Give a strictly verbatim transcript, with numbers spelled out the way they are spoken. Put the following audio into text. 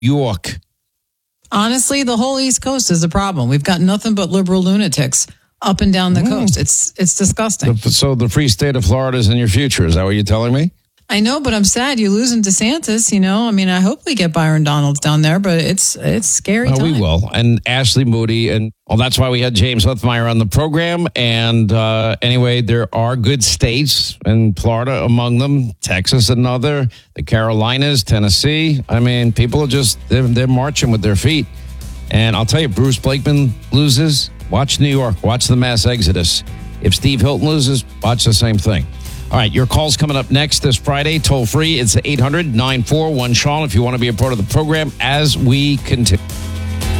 York. Honestly, the whole East Coast is a problem. We've got nothing but liberal lunatics up and down the mm. coast. It's it's disgusting. So the free state of Florida is in your future. Is that what you're telling me? I know, but I'm sad you're losing DeSantis. You know, I mean, I hope we get Byron Donalds down there, but it's it's scary. Oh, time. we will. And Ashley Moody, and well, that's why we had James Huthmeyer on the program. And uh, anyway, there are good states, and Florida among them, Texas another, the Carolinas, Tennessee. I mean, people are just they're, they're marching with their feet. And I'll tell you, Bruce Blakeman loses. Watch New York. Watch the mass exodus. If Steve Hilton loses, watch the same thing. All right, your call's coming up next this Friday, toll free. It's eight hundred nine four one Sean if you want to be a part of the program as we continue.